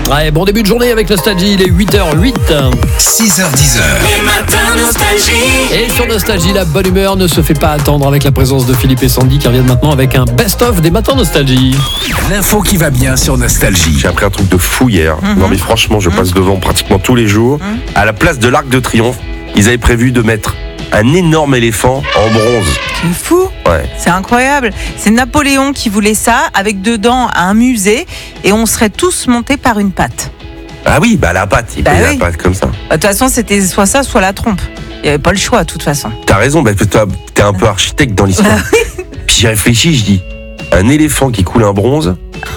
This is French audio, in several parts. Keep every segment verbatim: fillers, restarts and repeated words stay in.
Ouais, bon début de journée avec Nostalgie, il est huit heures huit. six heures dix. Les matins Nostalgie. Et sur Nostalgie, la bonne humeur ne se fait pas attendre avec la présence de Philippe et Sandy qui reviennent maintenant avec un best-of des matins Nostalgie. L'info qui va bien sur Nostalgie. J'ai appris un truc de fou hier. Mm-hmm. Non mais franchement, je passe devant pratiquement tous les jours. Mm-hmm. À la place de l'Arc de Triomphe, ils avaient prévu de mettre un énorme éléphant en bronze. C'est fou. Ouais. C'est incroyable. C'est Napoléon qui voulait ça, avec dedans un musée, et on serait tous montés par une patte. Ah oui, bah la patte, il Bah paye oui. la patte comme ça. De toute façon, c'était soit ça, soit la trompe. Il n'y avait pas le choix, de toute façon. T'as raison, bah, toi, t'es un peu architecte dans l'histoire. Puis j'y réfléchis, je dis, un éléphant qui coule un bronze,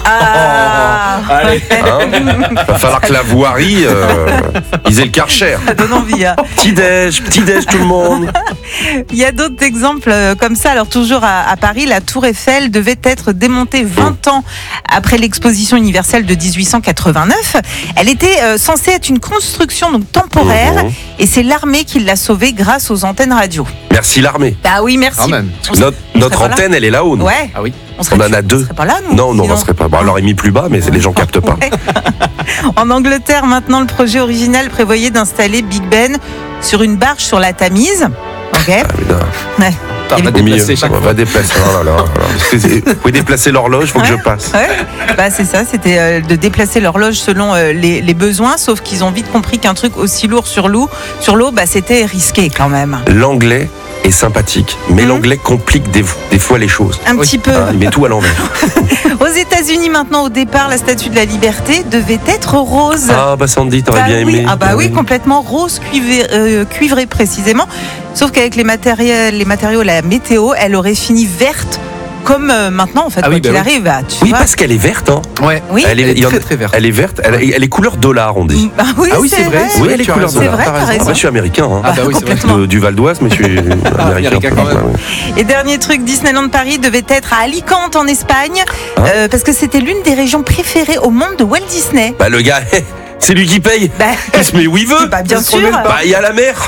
Ah, Allez. hein, va falloir que la voirie, euh, ils aient le Karcher. ça donne envie. Hein. Petit-déj, petit-déj tout le monde. Il y a d'autres exemples euh, comme ça. Alors toujours à, à Paris, la Tour Eiffel devait être démontée vingt ans après l'exposition universelle de dix-huit cent quatre-vingt-neuf. Elle était euh, censée être une construction donc temporaire, Mhm. et c'est l'armée qui l'a sauvée grâce aux antennes radio. Merci l'armée. Bah oui, merci. Quand même. On serait- Notre, on notre serait pas antenne, elle est là-haut. nous. là. Ouais. Ah oui. serait On en plus- a deux. serait pas là, nous. Non, non, on sinon. ne serait pas. Bon, alors il mis plus bas, mais les gens captent pas. Ouais. En Angleterre, maintenant, le projet original prévoyait d'installer Big Ben sur une barge sur la Tamise. Ok. Ah, mais non. Ouais. On va Au milieu, déplacer chaque on fois. va déplacer. Oh là là, là. Excusez, vous pouvez déplacer l'horloge, faut que je passe. Ouais. Bah c'est ça, c'était euh, de déplacer l'horloge selon euh, les, les besoins, sauf qu'ils ont vite compris qu'un truc aussi lourd sur l'eau, sur l'eau, bah c'était risqué quand même. L'anglais est sympathique, mais Mhm. l'anglais complique des, des fois les choses. Un Oui. petit peu. Hein, il met tout à l'envers. Aux États-Unis, maintenant, au départ, la Statue de la Liberté devait être rose. Ah bah Sandy, t'aurais Bah bien oui, aimé. ah bah oui, complètement rose cuivré, euh, cuivré précisément. Sauf qu'avec les matériaux, les matériaux, la météo, elle aurait fini verte, comme euh, maintenant en fait, Ah quoi oui, bah qu'il oui. arrive. ah, Tu Oui, vois. parce qu'elle est verte. Hein. Ouais. Oui. Elle est, Elle est il y en a- très, très verte. Elle est verte. Elle, est- elle est couleur dollar, on dit. Ah oui, Ah oui, c'est vrai. Oui, elle est tu as couleur raison. dollar. C'est vrai, T'as t'as raison. Moi, je suis américain. Hein. Ah bah oui, c'est vrai. complètement. De- du Val d'Oise, mais je suis américain. américain quand même. Ouais, ouais. Et dernier truc, Disneyland Paris devait être à Alicante en Espagne, Hein euh, parce que c'était l'une des régions préférées au monde de Walt Disney. Bah le gars, c'est lui qui paye. Bah, Il se met où il veut. bah, bien sûr. Bah il y a la mer.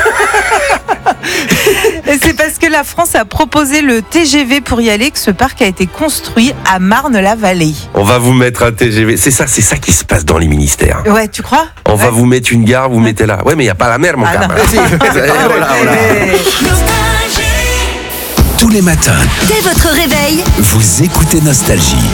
Et c'est parce que la France a proposé le T G V pour y aller que ce parc a été construit à Marne-la-Vallée. On va vous mettre un T G V. C'est ça, c'est ça qui se passe dans les ministères. Ouais, tu crois? On va Ouais. vous mettre une gare, vous mettez là. Ouais, mais il n'y a pas la mer, mon Ah, gars. non. Voilà, voilà. Nostalgie. Tous les matins, Dès votre réveil, vous écoutez Nostalgie.